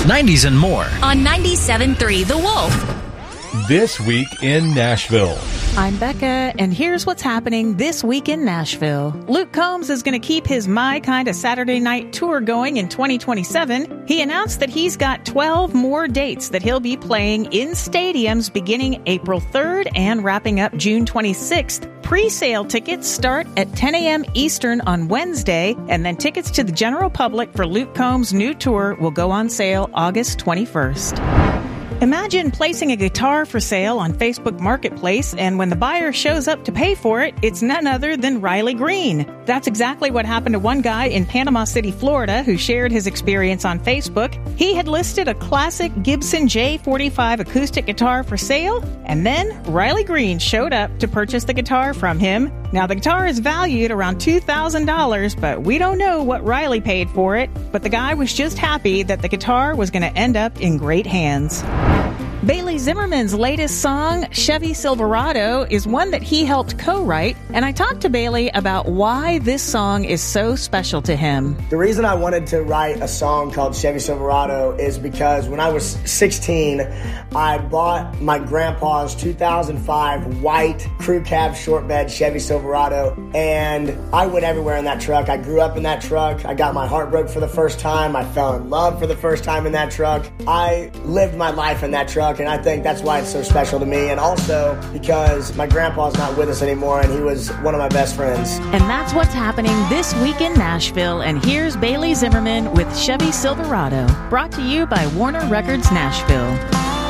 90s and more. On 97.3 The Wolf. This Week in Nashville. I'm Becca, and here's what's happening this week in Nashville. Luke Combs is going to keep his My Kind of Saturday Night tour going in 2027. He announced that he's got 12 more dates that he'll be playing in stadiums beginning April 3rd and wrapping up June 26th. Pre-sale tickets start at 10 a.m. Eastern on Wednesday, and then tickets to the general public for Luke Combs' new tour will go on sale August 21st. Imagine placing a guitar for sale on Facebook Marketplace, and when the buyer shows up to pay for it, it's none other than Riley Green. That's exactly what happened to one guy in Panama City, Florida, who shared his experience on Facebook. He had listed a classic Gibson J45 acoustic guitar for sale, and then Riley Green showed up to purchase the guitar from him. Now, the guitar is valued around $2,000, but we don't know what Riley paid for it. But the guy was just happy that the guitar was going to end up in great hands. Bailey Zimmerman's latest song, Chevy Silverado, is one that he helped co-write, and I talked to Bailey about why this song is so special to him. The reason I wanted to write a song called Chevy Silverado is because when I was 16, I bought my grandpa's 2005 white crew cab short bed Chevy Silverado, and I went everywhere in that truck. I grew up in that truck. I got my heart broke for the first time. I fell in love for the first time in that truck. I lived my life in that truck, and I think that's why it's so special to me, and also because my grandpa's not with us anymore, and he was one of my best friends. And that's what's happening this week in Nashville, and here's Bailey Zimmerman with Chevy Silverado, brought to you by Warner Records Nashville.